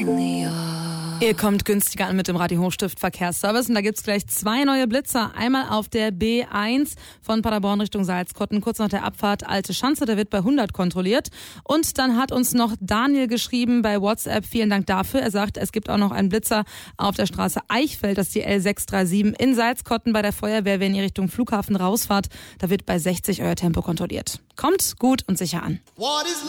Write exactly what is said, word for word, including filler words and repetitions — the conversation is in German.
Ihr kommt günstiger an mit dem Radio Hochstift Verkehrsservice und da gibt's gleich zwei neue Blitzer. Einmal auf der B eins von Paderborn Richtung Salzkotten, kurz nach der Abfahrt Alte Schanze, da wird bei hundert kontrolliert. Und dann hat uns noch Daniel geschrieben bei WhatsApp, vielen Dank dafür. Er sagt, es gibt auch noch einen Blitzer auf der Straße Eichfeld, das ist die L sechs drei sieben in Salzkotten bei der Feuerwehr, wenn ihr Richtung Flughafen rausfahrt, da wird bei sechzig euer Tempo kontrolliert. Kommt gut und sicher an.